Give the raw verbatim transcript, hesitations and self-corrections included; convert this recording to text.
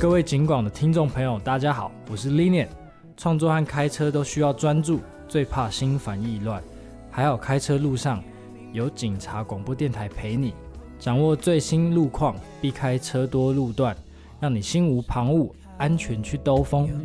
各位警广的听众朋友大家好，我是 Linian。 创作和开车都需要专注，最怕心烦意乱，还好开车路上有警察广播电台陪你，掌握最新路况，避开车多路段，让你心无旁骛，安全去兜风。